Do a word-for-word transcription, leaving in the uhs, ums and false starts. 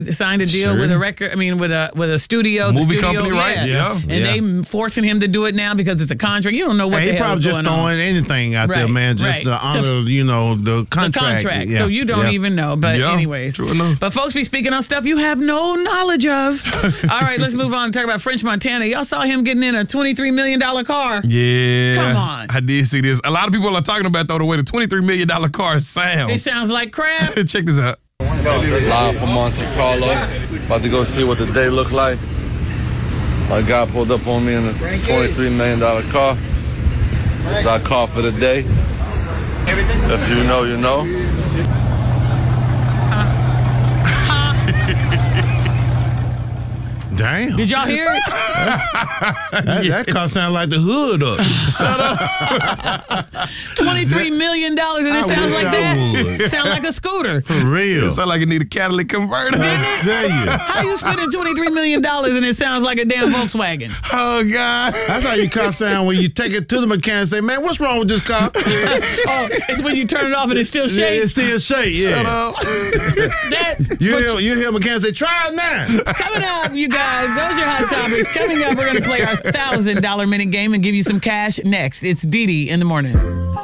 signed a deal Sure. with a record. I mean, with a with a studio, Movie the studio, company, right? Yeah. Yeah, And yeah. they forcing him to do it now because it's a contract. You don't know what Hey, the he hell probably is just going throwing on. anything out there, Right, man, just right. to honor, you know, the The contract. contract. Yeah, So you don't yeah. even know. But Yeah, anyways. true enough. But folks be speaking on stuff you have no knowledge of. All right, let's move on and talk about French Montana. Y'all saw him getting in a twenty-three million dollars car. Yeah. Come on. I did see this. A lot of people are talking about, though, the way the twenty-three million dollars car sounds. It sounds like crap. Check this out. Live from Monte Carlo. About to go see what the day look like. My guy pulled up on me in a twenty-three million dollars car. It's our car for the day. If you know, you know. Damn. Did y'all hear it? That, that car sound like the hood up. Shut up. twenty-three million dollars and it I sounds wish like I that? would. Sound like a scooter. For real. It sounds like it need a catalytic converter. I tell you. How you spending twenty-three million dollars and it sounds like a damn Volkswagen? Oh, God. That's how your car sound when you take it to the mechanic and say, man, what's wrong with this car? Oh, it's when you turn it off and it still Yeah, shakes. it's still shake, yeah. Shut up. That, You but hear, you hear a mechanic say, try it now. coming up, you guys, those are hot topics. Coming up, we're going to play our one thousand dollars minute game and give you some cash next. It's Dee Dee in the morning.